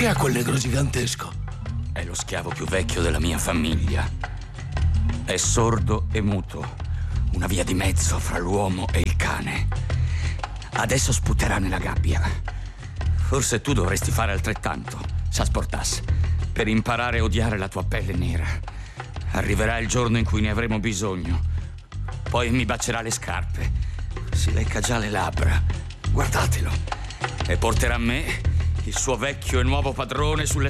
Che ha quel negro gigantesco? È lo schiavo più vecchio della mia famiglia. È sordo e muto. Una via di mezzo fra l'uomo e il cane. Adesso sputerà nella gabbia. Forse tu dovresti fare altrettanto, Sasportas, per imparare a odiare la tua pelle nera. Arriverà il giorno in cui ne avremo bisogno. Poi mi bacerà le scarpe. Si lecca già le labbra. Guardatelo. E porterà me, il suo vecchio e nuovo padrone, sulle